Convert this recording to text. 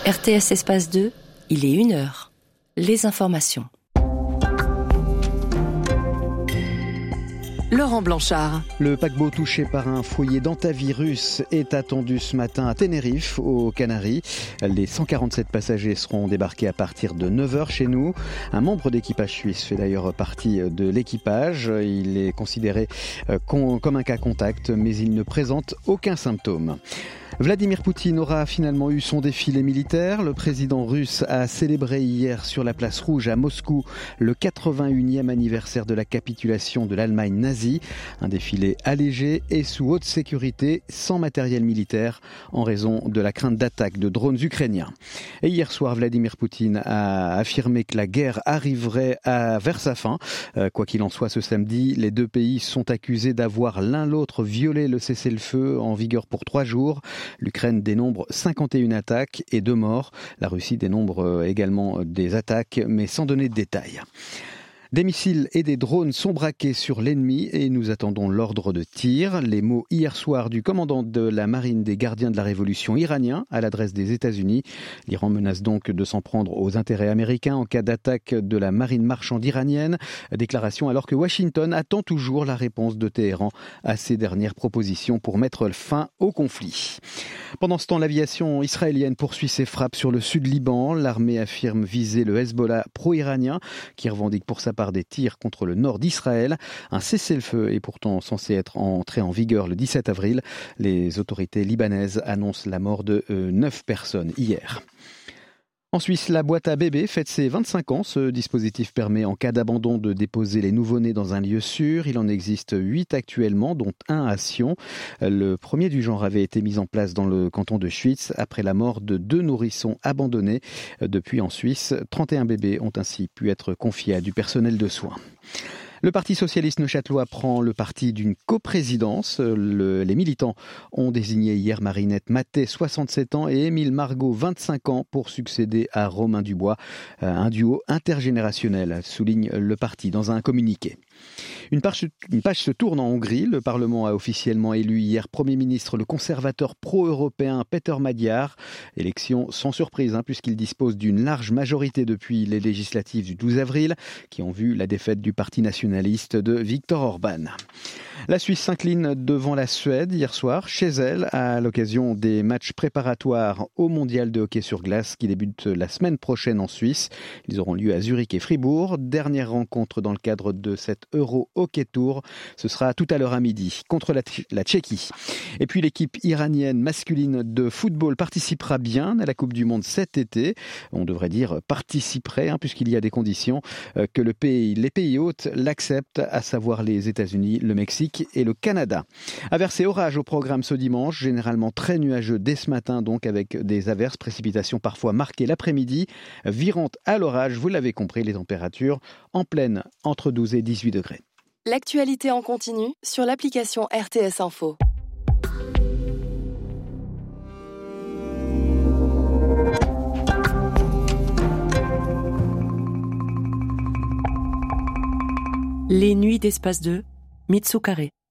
RTS Espace 2, il est 1h. Les informations. Laurent Blanchard. Le paquebot touché par un foyer d'hantavirus est attendu ce matin à Tenerife, aux Canaries. Les 147 passagers seront débarqués à partir de 9h chez nous. Un membre d'équipage suisse fait d'ailleurs partie de l'équipage. Il est considéré comme un cas contact, mais il ne présente aucun symptôme. Vladimir Poutine aura finalement eu son défilé militaire. Le président russe a célébré hier sur la place Rouge à Moscou le 81e anniversaire de la capitulation de l'Allemagne nazie. Un défilé allégé et sous haute sécurité, sans matériel militaire, en raison de la crainte d'attaques de drones ukrainiens. Et hier soir, Vladimir Poutine a affirmé que la guerre arriverait vers sa fin. Quoi qu'il en soit, ce samedi, les deux pays sont accusés d'avoir l'un l'autre violé le cessez-le-feu en vigueur pour 3 jours. L'Ukraine dénombre 51 attaques et 2 morts. La Russie dénombre également des attaques, mais sans donner de détails. Des missiles et des drones sont braqués sur l'ennemi et nous attendons l'ordre de tir. Les mots hier soir du commandant de la marine des gardiens de la révolution iranien à l'adresse des États-Unis. L'Iran menace donc de s'en prendre aux intérêts américains en cas d'attaque de la marine marchande iranienne. Déclaration alors que Washington attend toujours la réponse de Téhéran à ses dernières propositions pour mettre fin au conflit. Pendant ce temps, l'aviation israélienne poursuit ses frappes sur le sud Liban. L'armée affirme viser le Hezbollah pro-iranien qui revendique pour sa part des tirs contre le nord d'Israël. Un cessez-le-feu est pourtant censé être entré en vigueur le 17 avril. Les autorités libanaises annoncent la mort de 9 personnes hier. En Suisse, la boîte à bébés fête ses 25 ans. Ce dispositif permet en cas d'abandon de déposer les nouveau-nés dans un lieu sûr. Il en existe 8 actuellement, dont un à Sion. Le premier du genre avait été mis en place dans le canton de Schwyz après la mort de 2 nourrissons abandonnés. Depuis en Suisse, 31 bébés ont ainsi pu être confiés à du personnel de soins. Le Parti socialiste neuchâtelois prend le parti d'une coprésidence. Les militants ont désigné hier Marinette Mathé, 67 ans, et Émile Margot, 25 ans, pour succéder à Romain Dubois. Un duo intergénérationnel, souligne le parti dans un communiqué. Une page se tourne en Hongrie. Le Parlement a officiellement élu hier Premier ministre le conservateur pro-européen Péter Magyar. Élection sans surprise, puisqu'il dispose d'une large majorité depuis les législatives du 12 avril, qui ont vu la défaite du parti nationaliste de Viktor Orban. La Suisse s'incline devant la Suède hier soir, chez elle, à l'occasion des matchs préparatoires au mondial de hockey sur glace qui débutent la semaine prochaine en Suisse. Ils auront lieu à Zurich et Fribourg. Dernière rencontre dans le cadre de cet Euro Hockey Tour. Ce sera tout à l'heure à midi contre la Tchéquie. Et puis l'équipe iranienne masculine de football participera bien à la Coupe du Monde cet été. On devrait dire participerait, puisqu'il y a des conditions que les pays hôtes l'acceptent, à savoir les États-Unis, le Mexique et le Canada. Averses et orages au programme ce dimanche, généralement très nuageux dès ce matin, donc avec des averses, précipitations parfois marquées l'après-midi, virant à l'orage, vous l'avez compris, les températures en pleine entre 12 et 18 degrés. L'actualité en continu sur l'application RTS Info. Les nuits d'Espace 2, Mitsu Carré.